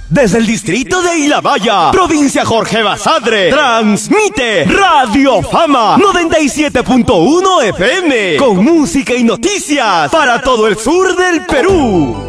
Desde el distrito de Ilabaya, provincia Jorge Basadre, transmite Radio Fama 97.1 FM, con música y noticias para todo el sur del Perú.